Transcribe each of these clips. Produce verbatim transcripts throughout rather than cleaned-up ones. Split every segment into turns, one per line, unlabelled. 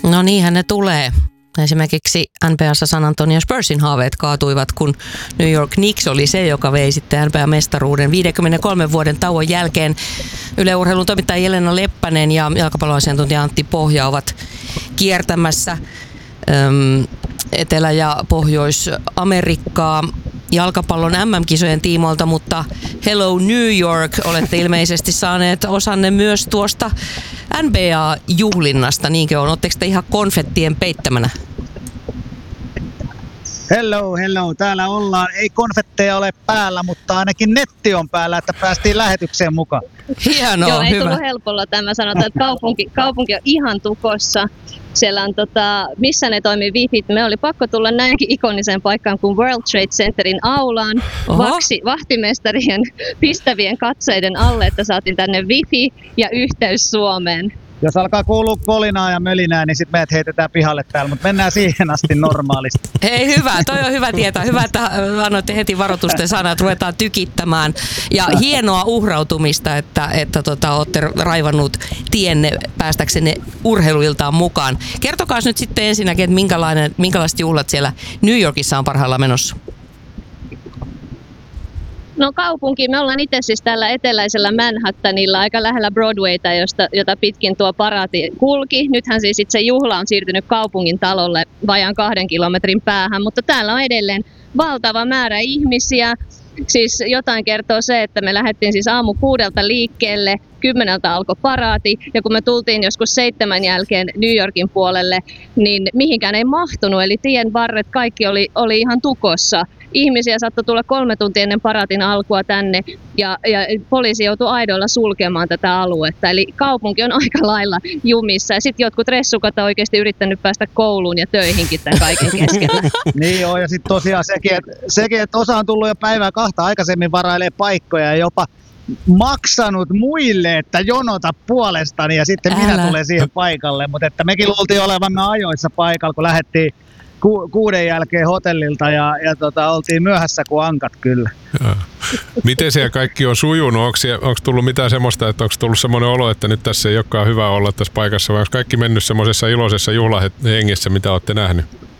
No niinhän ne tulee. Esimerkiksi N B A:ssa San Antonio Spursin haaveet kaatuivat, kun New York Knicks oli se, joka vei sitten N B A-mestaruuden viidenkymmenenkolmen vuoden tauon jälkeen. Yle Urheilun toimittaja Jelena Leppänen ja jalkapalloasiantuntija Antti Pohja ovat kiertämässä äm, Etelä- ja Pohjois-Amerikkaa jalkapallon M M-kisojen tiimoilta, mutta Hello New York, olette ilmeisesti saaneet osanne myös tuosta N B A-juhlinnasta, niinkö on? Oletteko te ihan konfettien peittämänä?
Hello, hello. Täällä ollaan. Ei konfetteja ole päällä, mutta ainakin netti on päällä, että päästiin lähetykseen mukaan.
Hienoa,
Joo, ei
hyvä.
tullut helpolla tämä. Sanotaan, että kaupunki, kaupunki on ihan tukossa. Siellä on tota, missä ne toimii wifit. Me oli pakko tulla näinkin ikoniseen paikkaan kuin World Trade Centerin aulaan vaksi, vahtimestarien pistävien katseiden alle, että saatiin tänne wifi ja yhteys Suomeen.
Jos alkaa kuulua kolinaa ja mölinää, niin sitten meidät heitetään pihalle täällä, mutta mennään siihen asti normaalisti.
Hei, hyvä. Toi on hyvä tietää. Hyvä, että annoitte heti varoitusten sanat, että ruvetaan tykittämään. Ja hienoa uhrautumista, että, että tota, olette raivannut tienne päästäksenne urheiluiltaan mukaan. Kertokaa nyt sitten ensinnäkin, että minkälainen, minkälaiset juhlat siellä New Yorkissa on parhaillaan menossa.
No kaupunki, me ollaan itse siis tällä eteläisellä Manhattanilla aika lähellä Broadwayta, josta, jota pitkin tuo paraati kulki. Nythän siis itse juhla on siirtynyt kaupungin talolle vajaan kahden kilometrin päähän, mutta täällä on edelleen valtava määrä ihmisiä. Siis jotain kertoo se, että me lähdettiin siis aamu kuudelta liikkeelle, kymmeneltä alkoi paraati, ja kun me tultiin joskus seitsemän jälkeen New Yorkin puolelle, niin mihinkään ei mahtunut, eli tien varret kaikki oli, oli ihan tukossa. Ihmisiä saattoi tulla kolme tuntia ennen paraatin alkua tänne, ja, ja poliisi joutui aidoilla sulkemaan tätä aluetta, eli kaupunki on aika lailla jumissa, ja sitten jotkut ressukat on oikeasti yrittänyt päästä kouluun ja töihinkin tämän kaiken keskellä.
Niin joo, ja sitten tosiaan sekin, että sekin, että osa on tullut jo päivää kahta aikaisemmin varailee paikkoja ja jopa maksanut muille, että jonota puolestani, ja sitten Älä. minä tulen siihen paikalle, mutta että mekin luultiin olevamme ajoissa paikalla, kun lähdettiin ku, kuuden jälkeen hotellilta ja, ja tota, oltiin myöhässä kuin ankat kyllä.
Ja. Miten siellä kaikki on sujunut? Onko, siellä, onko tullut mitään semmoista, että onko tullut semmoinen olo, että nyt tässä ei olekaan hyvä olla tässä paikassa, vai onko kaikki mennyt semmoisessa iloisessa juhlahengessä, mitä olette nähnyt?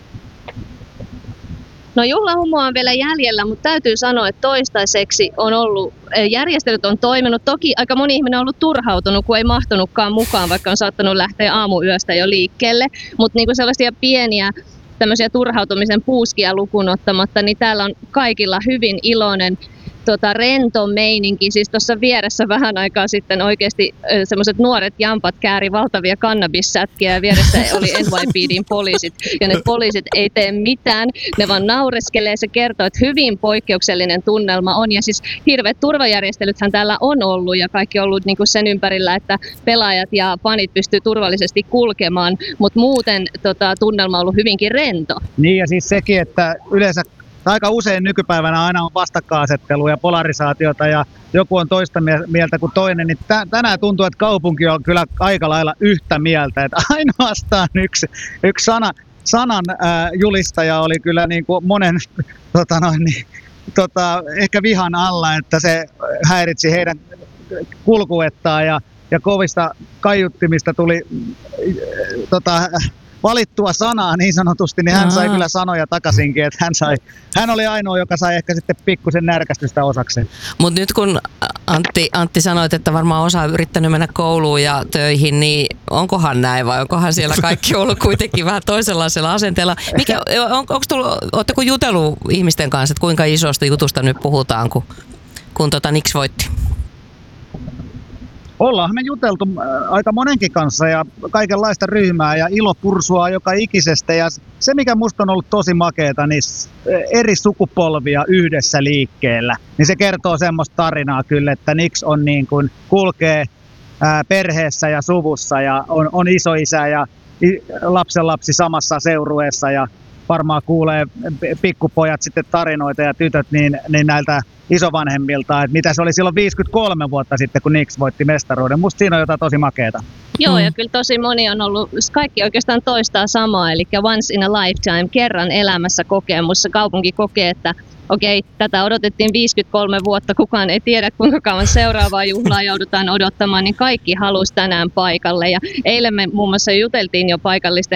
No juhlahumoa on vielä jäljellä, mutta täytyy sanoa, että toistaiseksi on ollut, järjestelyt on toiminut. Toki aika moni ihminen on ollut turhautunut, kun ei mahtunutkaan mukaan, vaikka on saattanut lähteä aamuyöstä jo liikkeelle. Mutta niinku sellaisia pieniä tämmöisiä turhautumisen puuskia lukuun ottamatta, niin täällä on kaikilla hyvin iloinen Tota, rento meininki. Siis tuossa vieressä vähän aikaa sitten oikeasti semmoiset nuoret jampat kääri valtavia kannabissätkiä ja vieressä oli N Y P D:n poliisit. Ja ne poliisit ei tee mitään, ne vaan naureskelee. Se kertoo, että hyvin poikkeuksellinen tunnelma on. Ja siis hirveät turvajärjestelythän täällä on ollut ja kaikki on ollut niinku sen ympärillä, että pelaajat ja fanit pystyy turvallisesti kulkemaan. Mutta muuten tota, tunnelma on ollut hyvinkin rento.
Niin ja siis sekin, että yleensä aika usein nykypäivänä aina on vastakkainasettelua ja polarisaatiota ja joku on toista mieltä kuin toinen, niin tänään tuntuu, että kaupunki on kyllä aika lailla yhtä mieltä, että ainoastaan yksi, yksi sana, sanan ää, julistaja oli kyllä niin kuin monen tota noin, niin, tota, ehkä vihan alla, että se häiritsi heidän kulkuettaan ja, ja kovista kaiuttimista tuli tota, valittua sanaa niin sanotusti, niin hän sai kyllä sanoja takaisinkin, että hän, sai, hän oli ainoa, joka sai ehkä sitten pikkusen närkästystä osakseen.
Mutta nyt kun Antti, Antti sanoit, että varmaan osa on yrittänyt mennä kouluun ja töihin, niin onkohan näin vai onkohan siellä kaikki ollut kuitenkin vähän toisenlaisella asenteella? Mikä, on, onko tullut, ootteko jutellut ihmisten kanssa, että kuinka isosta jutusta nyt puhutaan, kun, kun tota Knicks voitti?
Ollaan me juteltu aika monenkin kanssa ja kaikenlaista ryhmää ja ilo pursuaa joka ikisestä. Ja se, mikä musta on ollut tosi makeeta, niin eri sukupolvia yhdessä liikkeellä. Niin se kertoo semmoista tarinaa kyllä, että Knicks on niin kuin kulkee perheessä ja suvussa ja on, on isoisä ja lapsenlapsi samassa seurueessa ja varmaan kuulee pikkupojat sitten tarinoita ja tytöt niin, niin näiltä isovanhemmilta, että mitä se oli silloin viisikymmentäkolme vuotta sitten, kun Knicks voitti mestaruuden. Musta siinä on jotain tosi makeeta.
Joo, mm. ja kyllä tosi moni on ollut, kaikki oikeastaan toistaa samaa, eli once in a lifetime, kerran elämässä kokemus. Kaupunki kokee, että okei, tätä odotettiin viisikymmentäkolme vuotta, kukaan ei tiedä kuinka kauan seuraavaa juhlaa joudutaan odottamaan, niin kaikki halusi tänään paikalle. Ja eilen me muun muassa juteltiin jo paikallisten